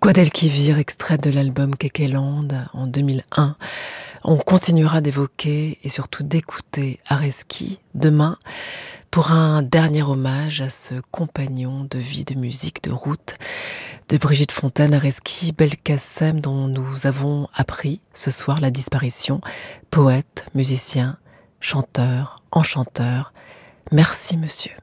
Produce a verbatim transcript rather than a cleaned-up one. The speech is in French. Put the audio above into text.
Guadalquivir, extrait de l'album Kekeland en deux mille un. On continuera d'évoquer et surtout d'écouter Areski demain pour un dernier hommage à ce compagnon de vie, de musique, de route de Brigitte Fontaine, Areski Belkacem, dont nous avons appris ce soir la disparition. Poète, musicien, chanteur, enchanteur. Merci monsieur.